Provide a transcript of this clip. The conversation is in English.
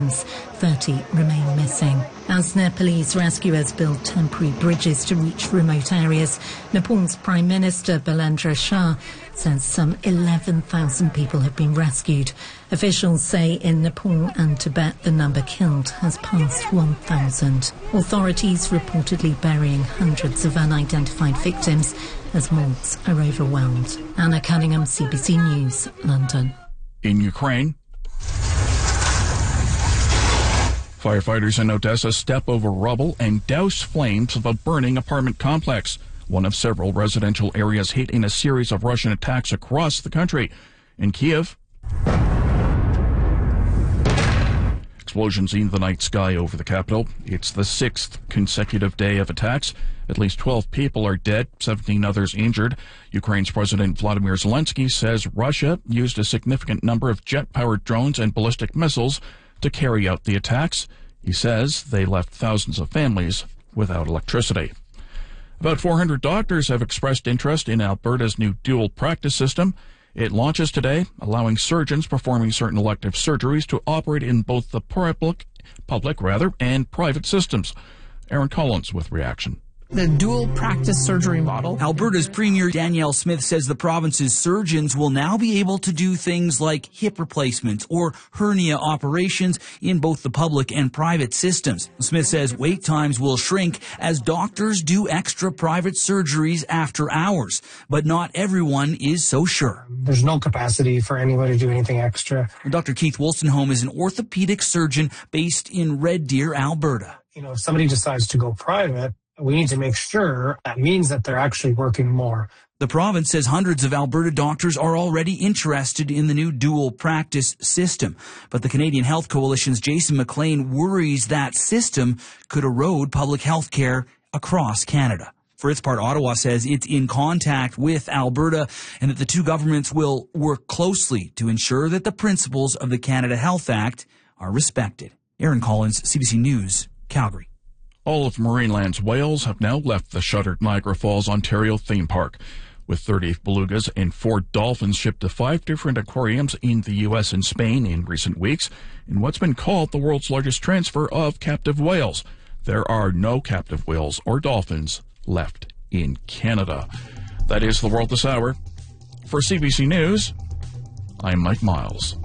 30 remain missing. As Nepalese rescuers build temporary bridges to reach remote areas, Nepal's Prime Minister Bilendra Shah says some 11,000 people have been rescued. Officials say in Nepal and Tibet the number killed has passed 1,000. Authorities reportedly burying hundreds of unidentified victims as morgues are overwhelmed. Anna Cunningham, CBC News, London. In Ukraine, firefighters in Odessa step over rubble and douse flames of a burning apartment complex, one of several residential areas hit in a series of Russian attacks across the country. In Kiev, explosions in the night sky over the capital. It's the 6th consecutive day of attacks. At least 12 people are dead, 17 others injured. Ukraine's President Vladimir Zelensky says Russia used a significant number of jet-powered drones and ballistic missiles to carry out the attacks. He says they left thousands of families without electricity. About 400 doctors have expressed interest in Alberta's new dual practice system. It launches today, allowing surgeons performing certain elective surgeries to operate in both the public and private systems. Aaron Collins with reaction. The dual practice surgery model. Alberta's Premier Danielle Smith says the province's surgeons will now be able to do things like hip replacements or hernia operations in both the public and private systems. Smith says wait times will shrink as doctors do extra private surgeries after hours, but not everyone is so sure. There's no capacity for anyone to do anything extra. Dr. Keith Wolstenholme is an orthopedic surgeon based in Red Deer, Alberta. If somebody decides to go private, we need to make sure that means that they're actually working more. The province says hundreds of Alberta doctors are already interested in the new dual practice system. But the Canadian Health Coalition's Jason McLean worries that system could erode public health care across Canada. For its part, Ottawa says it's in contact with Alberta and that the two governments will work closely to ensure that the principles of the Canada Health Act are respected. Aaron Collins, CBC News, Calgary. All of Marineland's whales have now left the shuttered Niagara Falls, Ontario theme park, with 30 belugas and 4 dolphins shipped to 5 different aquariums in the U.S. and Spain in recent weeks in what's been called the world's largest transfer of captive whales. There are no captive whales or dolphins left in Canada. That is the world this hour. For CBC News, I'm Mike Miles.